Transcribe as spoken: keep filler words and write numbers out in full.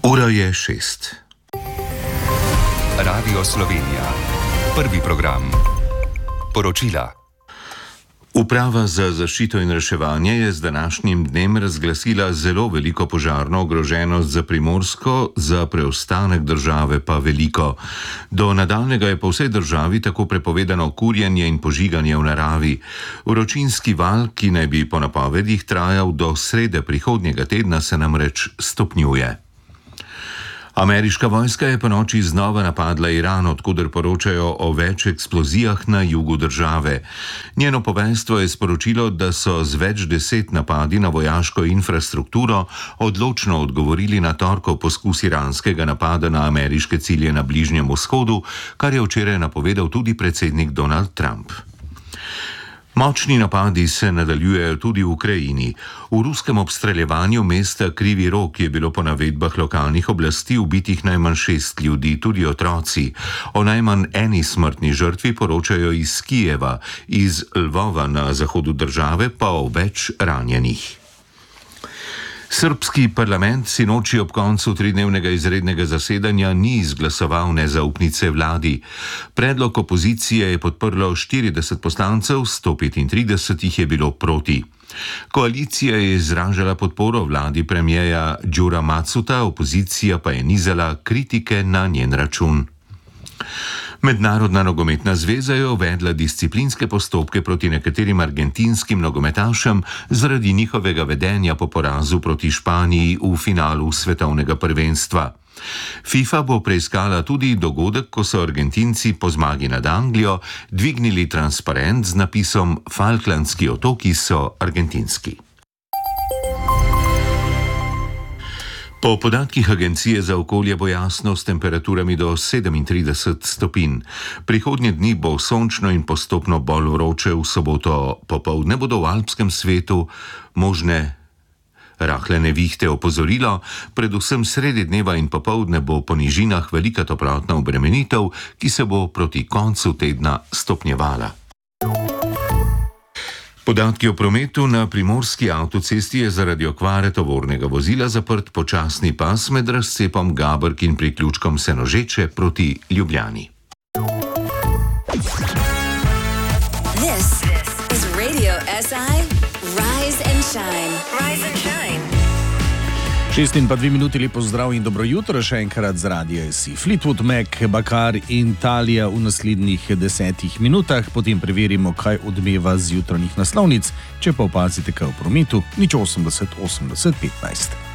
Ura je šest. Radio Slovenija. Prvi program. Poročila. Uprava za zaščito in reševanje je z današnjim dnem razglasila zelo veliko požarno ogroženost za Primorsko, za preostanek države pa veliko. Do nadaljnega je po vsej državi tako prepovedano kurjenje in požiganje v naravi. Vročinski val, ki naj bi po napovedih trajal do srede prihodnjega tedna, se namreč stopnjuje. Ameriška vojska je ponoči znova napadla Iran, odkuder poročajo o več eksplozijah na jugu države. Njeno poveljstvo je sporočilo, da so z več deset napadi na vojaško infrastrukturo odločno odgovorili na torkov poskus iranskega napada na ameriške cilje na Bližnjem vzhodu, kar je včeraj napovedal tudi predsednik Donald Trump. Močni napadi se nadaljujejo tudi v Ukrajini. V ruskem obstreljevanju mesta Krivi Rog je bilo po navedbah lokalnih oblasti ubitih najmanj šest ljudi, tudi otroci. O najmanj eni smrtni žrtvi poročajo iz Kijeva, iz Lvova na zahodu države pa o več ranjenih. Srbski parlament sinoči ob koncu tridnevnega izrednega zasedanja ni izglasoval nezaupnice vladi. Predlog opozicije je podprlo štirideset poslancev, sto petintrideset jih je bilo proti. Koalicija je izražala podporo vladi premierja Đura Macuta, opozicija pa je nizala kritike na njen račun. Mednarodna nogometna zveza je uvedla disciplinske postopke proti nekaterim argentinskim nogometašem zaradi njihovega vedenja po porazu proti Španiji v finalu svetovnega prvenstva. FIFA bo preiskala tudi dogodek, ko so Argentinci po zmagi nad Anglijo dvignili transparent z napisom Falklandski otoki so argentinski. Po podatkih Agencije za okolje bo jasno s temperaturami do sedemintrideset stopinj. Prihodnje dni bo sončno in postopno bolj vroče, v soboto popoldne bodo v alpskem svetu možne rahle nevihte. Opozorilo, predvsem sredi dneva in popoldne bo po nižinah velika toplotna obremenitev, ki se bo proti koncu tedna stopnjevala. Podatki o prometu: na primorski avtocesti je zaradi okvare tovornega vozila zaprt počasni pas med razcepom Gabrk in priključkom Senožeče proti Ljubljani. This is Radio S I Rise and Shine. Rise and Shine. Šest in pa dve minuti, lepo zdrav in dobro jutro še enkrat z Radio S I. Fleetwood Mac, Bakar in Talija v naslednjih desetih minutah, potem preverimo, kaj odmeva z jutranjih naslovnic, če pa opazite kaj v prometu, nič osemdeset osemdeset petnajst.